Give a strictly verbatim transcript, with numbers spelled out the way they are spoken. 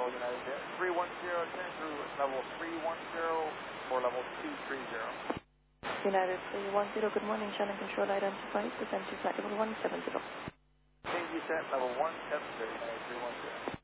Control, United Jet three one zero, turn through level three one zero for level two three zero. United three one zero, good morning, Shannon Control, identified, descend to flight level one seven zero. Change descent level one seven zero, United three one zero.